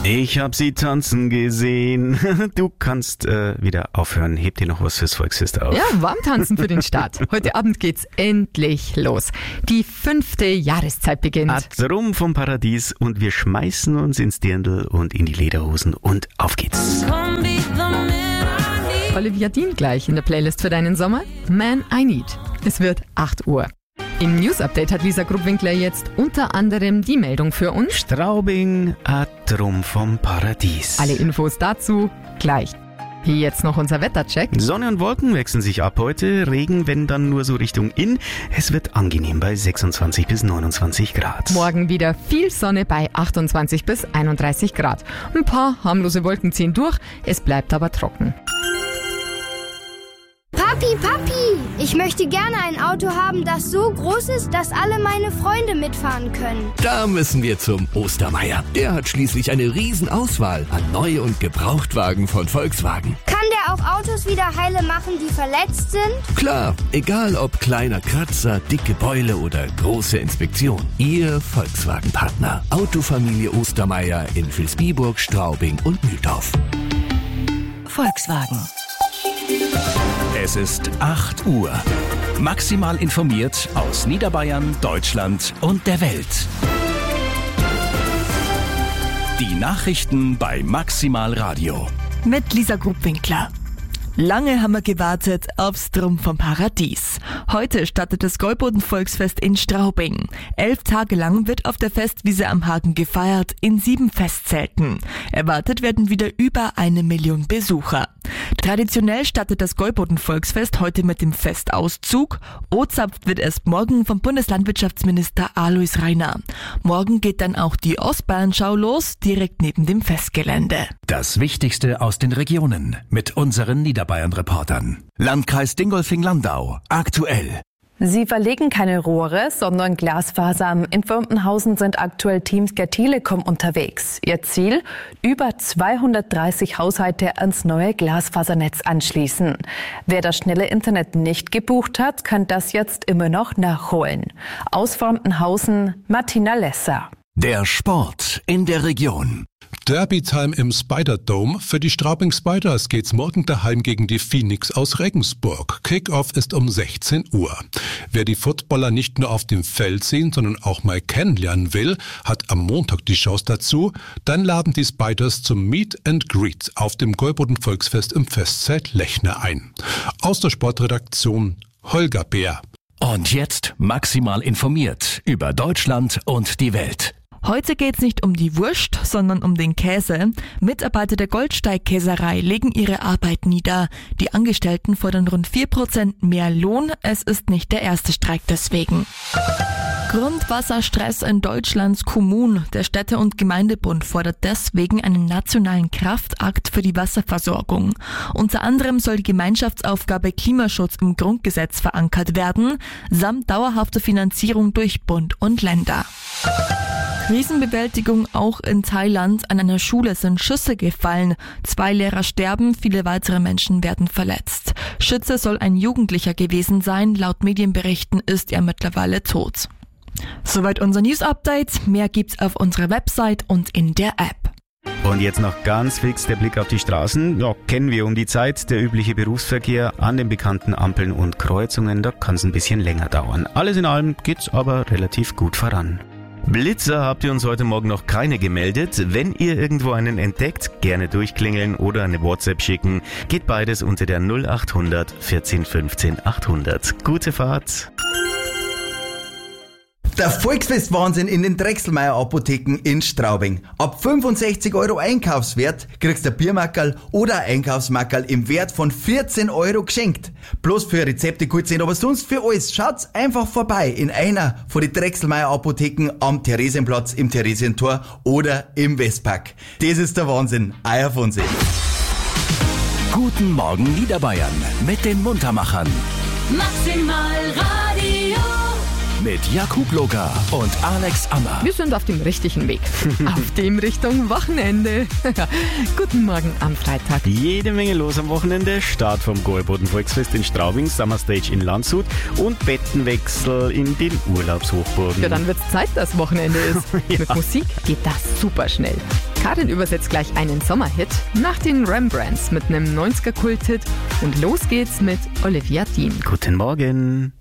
Ich hab sie tanzen gesehen. Du kannst wieder aufhören. Heb dir noch was fürs Volksfest auf. Ja, warm tanzen für den Start. Heute Abend geht's endlich los. Die 5. Jahreszeit beginnt. Drum vom Paradies und wir schmeißen uns ins Dirndl und in die Lederhosen und auf geht's. Olivia Dean gleich in der Playlist für deinen Sommer. Man I Need. Es wird 8 Uhr. Im News-Update hat Lisa Grubwinkler jetzt unter anderem die Meldung für uns. Straubing, drum vom Paradies. Alle Infos dazu gleich. Hier jetzt noch unser Wettercheck. Sonne und Wolken wechseln sich ab heute. Regen, wenn dann nur so Richtung Inn. Es wird angenehm bei 26 bis 29 Grad. Morgen wieder viel Sonne bei 28 bis 31 Grad. Ein paar harmlose Wolken ziehen durch, es bleibt aber trocken. Papi, ich möchte gerne ein Auto haben, das so groß ist, dass alle meine Freunde mitfahren können. Da müssen wir zum Ostermeier. Der hat schließlich eine Riesenauswahl an Neu- und Gebrauchtwagen von Volkswagen. Kann der auch Autos wieder heile machen, die verletzt sind? Klar, egal ob kleiner Kratzer, dicke Beule oder große Inspektion. Ihr Volkswagen-Partner. Autofamilie Ostermeier in Vilsbiburg, Straubing und Mühldorf. Volkswagen. Es ist 8 Uhr. Maximal informiert aus Niederbayern, Deutschland und der Welt. Die Nachrichten bei Maximal Radio. Mit Lisa Grubwinkler. Lange haben wir gewartet aufs Drum vom Paradies. Heute startet das Gäuboden-Volksfest in Straubing. 11 Tage lang wird auf der Festwiese am Hagen gefeiert, in 7 Festzelten. Erwartet werden wieder über 1 Million Besucher. Traditionell startet das Gäuboden-Volksfest heute mit dem Festauszug. O-zapft wird erst morgen vom Bundeslandwirtschaftsminister Alois Rainer. Morgen geht dann auch die Ostbayernschau los, direkt neben dem Festgelände. Das Wichtigste aus den Regionen mit unseren Niederbayern-Reportern. Landkreis Dingolfing-Landau. Aktuell. Sie verlegen keine Rohre, sondern Glasfaser. In Firmenhausen sind aktuell Teams der Telekom unterwegs. Ihr Ziel? Über 230 Haushalte ans neue Glasfasernetz anschließen. Wer das schnelle Internet nicht gebucht hat, kann das jetzt immer noch nachholen. Aus Firmenhausen, Martina Lesser. Der Sport in der Region. Derby-Time im Spider-Dome. Für die Straubing Spiders geht's morgen daheim gegen die Phoenix aus Regensburg. Kick-Off ist um 16 Uhr. Wer die Footballer nicht nur auf dem Feld sehen, sondern auch mal kennenlernen will, hat am Montag die Chance dazu. Dann laden die Spiders zum Meet and Greet auf dem Gäuboden-Volksfest im Festzelt Lechner ein. Aus der Sportredaktion Holger Bär. Und jetzt maximal informiert über Deutschland und die Welt. Heute geht's nicht um die Wurst, sondern um den Käse. Mitarbeiter der Goldsteig-Käserei legen ihre Arbeit nieder. Die Angestellten fordern rund 4% mehr Lohn. Es ist nicht der erste Streik deswegen. Grundwasserstress in Deutschlands Kommunen. Der Städte- und Gemeindebund fordert deswegen einen nationalen Kraftakt für die Wasserversorgung. Unter anderem soll die Gemeinschaftsaufgabe Klimaschutz im Grundgesetz verankert werden, samt dauerhafter Finanzierung durch Bund und Länder. Krisenbewältigung auch in Thailand. An einer Schule sind Schüsse gefallen. 2 Lehrer sterben, viele weitere Menschen werden verletzt. Schütze soll ein Jugendlicher gewesen sein. Laut Medienberichten ist er mittlerweile tot. Soweit unser News-Update. Mehr gibt's auf unserer Website und in der App. Und jetzt noch ganz fix der Blick auf die Straßen. Ja, kennen wir um die Zeit. Der übliche Berufsverkehr an den bekannten Ampeln und Kreuzungen. Da kann es ein bisschen länger dauern. Alles in allem geht's aber relativ gut voran. Blitzer habt ihr uns heute Morgen noch keine gemeldet. Wenn ihr irgendwo einen entdeckt, gerne durchklingeln oder eine WhatsApp schicken. Geht beides unter der 0800 14 15 800. Gute Fahrt! Der Volksfest-Wahnsinn in den Drechselmeier-Apotheken in Straubing. Ab 65 € Einkaufswert kriegst du ein Biermackerl oder ein Einkaufsmackerl im Wert von 14 € geschenkt. Bloß für Rezepte gut sind, aber sonst für alles. Schaut's einfach vorbei in einer von den Drechselmeier-Apotheken am Theresienplatz, im Theresientor oder im Westpark. Das ist der Wahnsinn. Euer Fonsi. Guten Morgen Niederbayern mit den Muntermachern. Maximal Radio. Mit Jakub Loga und Alex Ammer. Wir sind auf dem richtigen Weg. Auf dem Richtung Wochenende. Guten Morgen am Freitag. Jede Menge los am Wochenende. Start vom Gäuboden Volksfest in Straubing, Summer Stage in Landshut und Bettenwechsel in den Urlaubshochburgen. Ja, dann wird's Zeit, dass Wochenende ist. Ja. Mit Musik geht das super schnell. Karin übersetzt gleich einen Sommerhit nach den Rembrandts mit einem 90er-Kult-Hit und los geht's mit Olivia Dean. Guten Morgen.